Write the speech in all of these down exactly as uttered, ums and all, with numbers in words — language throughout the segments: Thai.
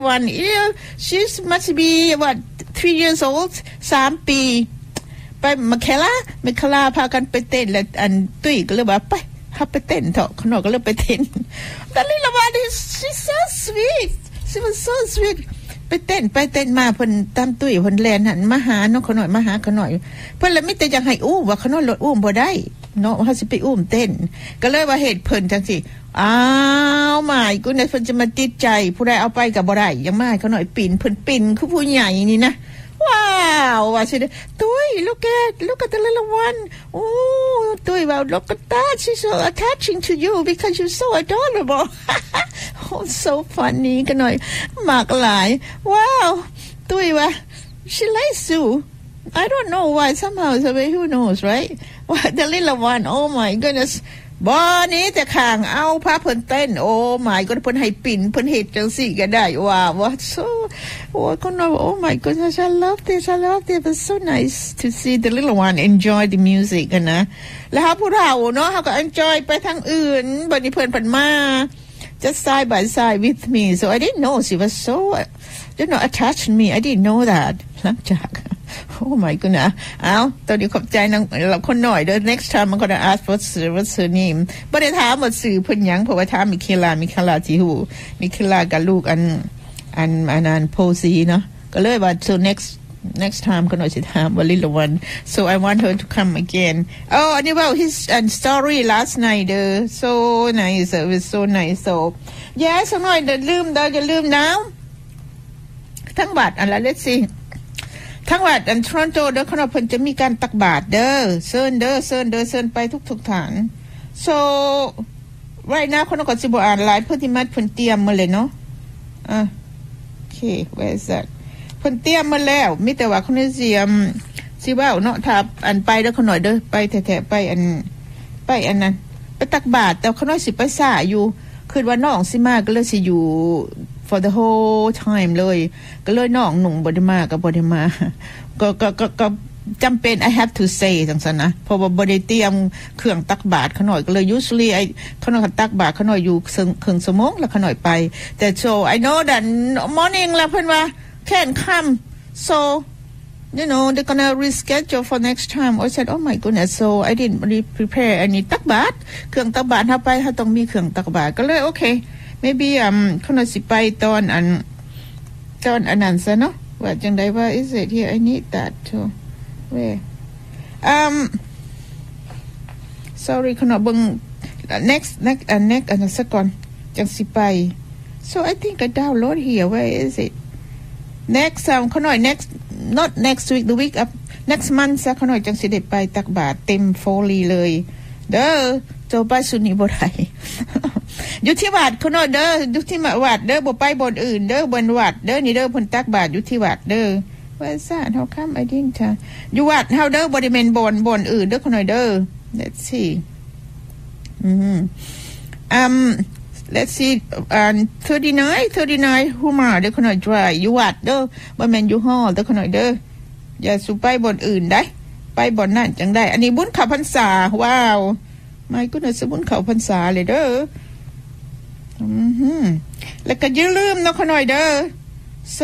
one yeah she must be what three years old สามปีไปมาเคลามาเคลาพากันไปเต้นแล้วอันตุ้ยก็เลยว่าไปฮับไปเต้นเถอะขนมก็เลยไปเต้นแต่ลิลาวาน she's so sweet she was so sweet ไปเต้นไปเต้นมาเพิ่นตามตุ้ยเพิ่นแลนหันมาหาน้องขน่อยมาหาขน่อยเพิ่นเลยมีแต่อยากให้อุ้มว่าขน่อยรถอุ้มบ่ได้เนาะเฮาสิไปอุ้มเต้นก็เลยว่าเหตุเพิ่นจังซี่อ้าวหมายกูเนี่ยเพิ่นจะมาติดใจผู้ใดเอาไปก็บ่ได้ยังมาขน่อยปิ่นเพิ่นปิ่นคือผู้ใหญ่นี่นะว้าวว่าสิตุ้ย look at look at the little one oh ตุ้ยว่า look at that she's so attaching to you because you're so adorable oh so funny กันหน่อยมากหลายว้าวตุ้ยว่า she likes you I don't know why somehow so who knows right the little one oh my goodnessบ่นี้แต่ข้างเอาพาเพิ่นเต้นโอ้my god เพิ่นให้ปิ่นเพิ่นเฮ็ดจังซี่ก็ได้ว้าว what so โอ้ก็น้อย oh my goodness I love this I love this it's so nice to see the little one enjoy the music กันนะแล้วผู้เฒ่าเนาะเฮาก็ enjoy ไปทางอื่นบัดนี้เพิ่นเพิ่นมา just side by side with me so I didn't know she was so you know attached to me I didn't know that หลังจากoh my goodness เอาตอนนี้ขอบใจนางเราคนหน่อยเด้อ next time I'm gonna ask what's what's her name บ่ได้ถามว่าชื่อเพิ่นหยังเพราะว่าถามมิเคลามิเคลาสิฮู้มิเคลากับลูกอันอันอันนั้นโพซีเนาะก็เลยว่า so next next time ก็หน่อยสิถามว่า little one so I want her to come again oh and about his and story last night เด้อ so nice it was so nice so yes สักหน่อยอย่าลืมเด้ออย่าลืมนะทั้งบัตรอันละ let's seeทั้งวัดอันทรอนโตเด้อคณะเพิ่นจะมีการตักบาตรเด้อเชิญเด้อเชิญเด้อเชิญไปทุกๆฐาน so right now คณะก็สิบ่อ่านหลายเพิ่นที่มัดเพิ่นเตรียมมาเลยเนาะอ่ะโอเค where is that เพิ่นเตรียมมาแล้วมีแต่ว่าคณะสิอืมสิเว้าเนาะถ้าอันไปเด้อขน่อยเด้อไปแท้ๆไปอันไปอันนั้นไปตักบาตรแต่คณะสิไปซ่าอยู่คิดว่าน้องสิมาก็เลยสิอยู่for the whole time เลยก็เลยน้องหนุ่งบ่ได้มาก็บ่ได้มาก็ก็ก็ก็จำเป็น I have to say จังซั่นนะเพราะว่าบ่ได้เตรียมเครื่องตักบาตรขน่อยก็เลย usually ไอ้ขน่อยตักบาตรขน่อยอยู่ครึ่งชั่วโมงแล้วขน่อยไปแต่ so I know that morning แล้วเพิ่นว่า can't come so you know they're gonna reschedule for next time I said oh my goodness so I didn't really prepare any ตักบาตรเครื่องตักบาตรเฮาไปเฮาต้องมีเครื่องตักบาตรก็เลยโอเคmaybe um คนสิไปตอนอันตอนอันนั้นซะเนาะว่าจังได๋ว่า is it here I need that too where um sorry ขนเบิ่ง next next and next อันนั้นซะก่อนจังสิไป so I think I download here where is it next um ขน่อย next not next week the week up next month ซะขน่อยจังสิได้ไปตักบาตรเต็มโฟลีเลยเด้อโจไปสุนีบ่ได้อยู่ที่วัดคนเด้ออยู่ที่วัดเด้อบ่ไปบ่อนอื่นเด้อบนวัดเด้อนี่เด้อเพิ่นตักบาตรอยู่ที่วัดเด้อว่าซ่าเฮาค้ำ I didn't อยู่วัดเฮาเด้อบ่ได้แม่นบ่อนบ่อนอื่นเด้อคนเด้อ let's see อืม um let's see um thirty-nine thirty-nine ฮูมาเด้อคนดรายอยู่วัดเด้อบ่แม่นอยู่ฮอลเด้อคนเด้ออย่าสุไปบ่อนอื่นได้ไปบ่อนนั่นจังได้อันนี้บุญเข้าพรรษาว้าวไม่ก็น่าสบุญเข้าพรรษาเลยเด้ออือหือแล้วก็อย่าลืมเนาะขน่อยเด้อ so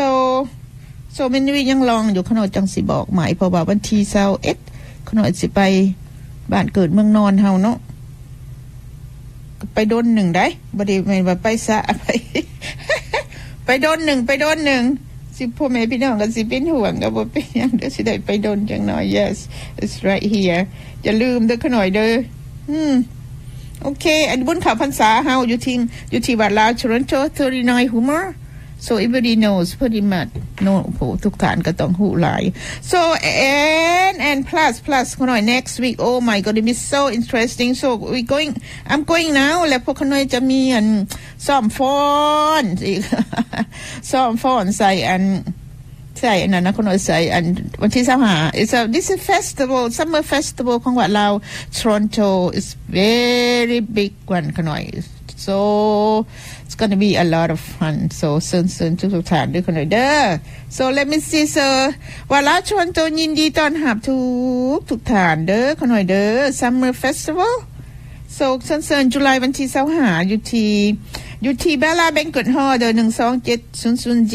so มันมียังลองอยู่ขน่อยจังสิบอกหมายเพราะว่าวันที่ยี่สิบเอ็ดขน่อยสิไปบ้านเกิดเมืองนอนเฮาเนาะไปโดนหนึ่งได้บ่ได้แม่นว่าไปซะไปไปโดนหนึ่งไปโดนหนึ่งสิพ่อแม่พี่น้องก็สิเป็นห่วงก็บ่เป็นหยังเด้อสิได้ไปโดนจังหน่อย yes it's right here อย่าลืมเด้อขน่อยเด้ออืมโอเคอันบุญข่าวพรรษาเฮาอยู่ที่อยู่ที่วัดลาว Toronto thirty-nine Humor so everybody knows pretty much no โหทุกฐานก็ต้องฮู้หลาย so and and plus plus คนหน่อย next week oh my god it is so interesting so we going I'm going now แล้วพวกคนหน่อยจะมีอันซ้อมฟ้อนอีกซ้อมฟ้อนใส่อันใช่อันนั้นนะคนหน่อยใส่อันวันที่ยี่สิบห้า it's a this is festival summer festival ของวัดลาว Toronto is very big one คนหน่อย so it's going to be a lot of fun so soon soon ทุกๆท่านด้วยคนหน่อยเด้อ so let me see sir วัดลาว Toronto ยินดีต้อนรับทุกทุกท่านเด้อคนหน่อยเด้อ summer festival so เชิญๆจุลายวันที่ยี่สิบห้าอยู่ที่อยู่ที่ Bella Banquet Hall เด้อหนึ่งสองเจ็ดศูนย์ศูนย์